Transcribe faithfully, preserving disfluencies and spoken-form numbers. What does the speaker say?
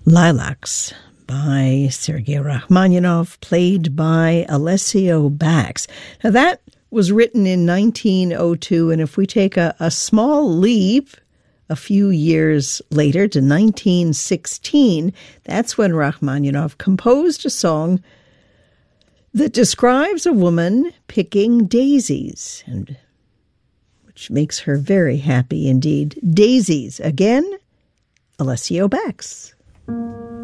Lilacs by Sergei Rachmaninoff, played by Alessio Bax. Now that was written in nineteen oh two, and if we take a, a small leap a few years later to nineteen sixteen, that's when Rachmaninoff composed a song that describes a woman picking daisies, and which makes her very happy indeed. Daisies, again, Alessio Bax.